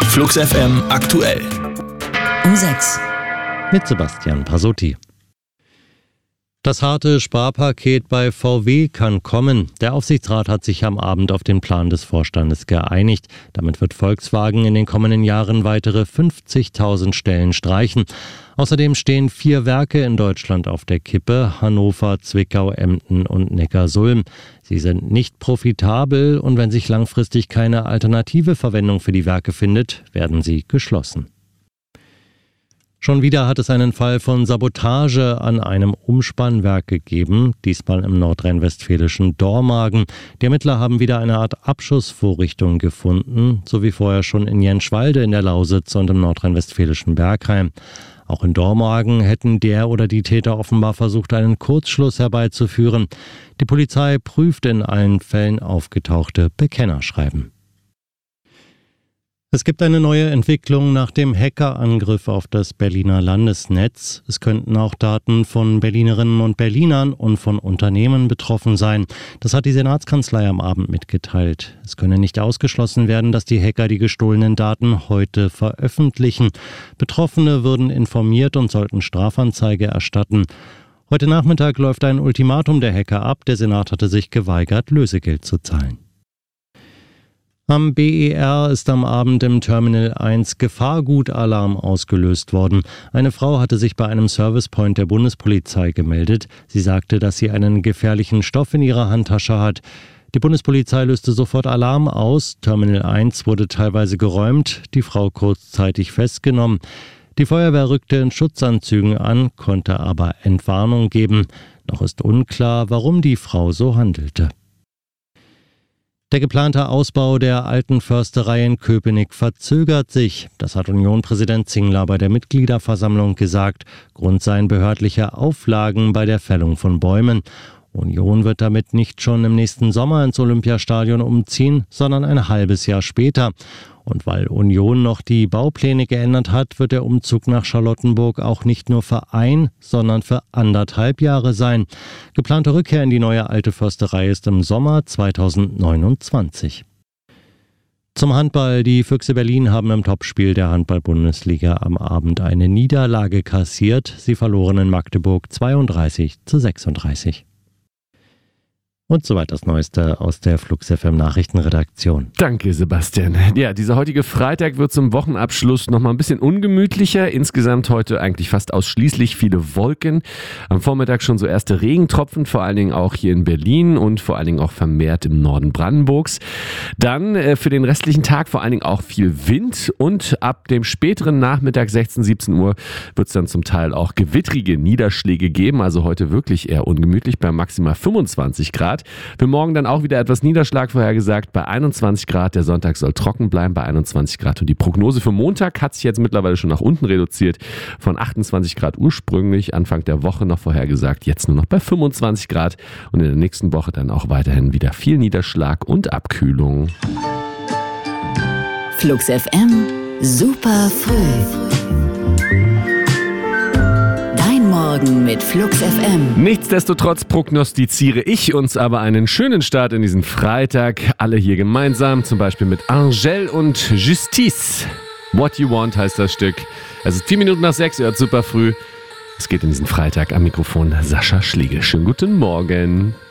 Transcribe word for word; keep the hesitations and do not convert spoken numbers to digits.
Flux F M aktuell. Um sechs. Mit Sebastian Pasotti. Das harte Sparpaket bei V W kann kommen. Der Aufsichtsrat hat sich am Abend auf den Plan des Vorstandes geeinigt. Damit wird Volkswagen in den kommenden Jahren weitere fünfzigtausend Stellen streichen. Außerdem stehen vier Werke in Deutschland auf der Kippe: Hannover, Zwickau, Emden und Neckarsulm. Sie sind nicht profitabel und wenn sich langfristig keine alternative Verwendung für die Werke findet, werden sie geschlossen. Schon wieder hat es einen Fall von Sabotage an einem Umspannwerk gegeben, diesmal im nordrhein-westfälischen Dormagen. Die Ermittler haben wieder eine Art Abschussvorrichtung gefunden, so wie vorher schon in Jenschwalde in der Lausitz und im nordrhein-westfälischen Bergheim. Auch in Dormagen hätten der oder die Täter offenbar versucht, einen Kurzschluss herbeizuführen. Die Polizei prüft in allen Fällen aufgetauchte Bekennerschreiben. Es gibt eine neue Entwicklung nach dem Hackerangriff auf das Berliner Landesnetz. Es könnten auch Daten von Berlinerinnen und Berlinern und von Unternehmen betroffen sein. Das hat die Senatskanzlei am Abend mitgeteilt. Es könne nicht ausgeschlossen werden, dass die Hacker die gestohlenen Daten heute veröffentlichen. Betroffene würden informiert und sollten Strafanzeige erstatten. Heute Nachmittag läuft ein Ultimatum der Hacker ab. Der Senat hatte sich geweigert, Lösegeld zu zahlen. Am B E R ist am Abend im Terminal eins Gefahrgutalarm ausgelöst worden. Eine Frau hatte sich bei einem Servicepoint der Bundespolizei gemeldet. Sie sagte, dass sie einen gefährlichen Stoff in ihrer Handtasche hat. Die Bundespolizei löste sofort Alarm aus. Terminal eins wurde teilweise geräumt, die Frau kurzzeitig festgenommen. Die Feuerwehr rückte in Schutzanzügen an, konnte aber Entwarnung geben. Noch ist unklar, warum die Frau so handelte. Der geplante Ausbau der alten Försterei in Köpenick verzögert sich. Das hat Union-Präsident Zingler bei der Mitgliederversammlung gesagt. Grund seien behördliche Auflagen bei der Fällung von Bäumen. Union wird damit nicht schon im nächsten Sommer ins Olympiastadion umziehen, sondern ein halbes Jahr später. Und weil Union noch die Baupläne geändert hat, wird der Umzug nach Charlottenburg auch nicht nur für ein, sondern für anderthalb Jahre sein. Geplante Rückkehr in die neue alte Försterei ist im Sommer zweitausendneunundzwanzig. Zum Handball. Die Füchse Berlin haben im Topspiel der Handball-Bundesliga am Abend eine Niederlage kassiert. Sie verloren in Magdeburg zweiunddreißig zu sechsunddreißig. Und soweit das Neueste aus der Flux F M Nachrichtenredaktion. Danke, Sebastian. Ja, dieser heutige Freitag wird zum Wochenabschluss nochmal ein bisschen ungemütlicher. Insgesamt heute eigentlich fast ausschließlich viele Wolken. Am Vormittag schon so erste Regentropfen, vor allen Dingen auch hier in Berlin und vor allen Dingen auch vermehrt im Norden Brandenburgs. Dann äh, für den restlichen Tag vor allen Dingen auch viel Wind und ab dem späteren Nachmittag sechzehn, siebzehn Uhr wird es dann zum Teil auch gewittrige Niederschläge geben. Also heute wirklich eher ungemütlich bei maximal fünfundzwanzig Grad. Für morgen dann auch wieder etwas Niederschlag vorhergesagt bei einundzwanzig Grad. Der Sonntag soll trocken bleiben bei einundzwanzig Grad. Und die Prognose für Montag hat sich jetzt mittlerweile schon nach unten reduziert. Von achtundzwanzig Grad ursprünglich Anfang der Woche noch vorhergesagt. Jetzt nur noch bei fünfundzwanzig Grad. Und in der nächsten Woche dann auch weiterhin wieder viel Niederschlag und Abkühlung. Flux F M, super früh. Morgen mit Flux F M. Nichtsdestotrotz prognostiziere ich uns aber einen schönen Start in diesen Freitag. Alle hier gemeinsam, zum Beispiel mit Angèle und Justice. What You Want heißt das Stück. Es ist vier Minuten nach sechs, ihr hört super früh. Es geht in diesen Freitag am Mikrofon Sascha Schlegel. Schönen guten Morgen.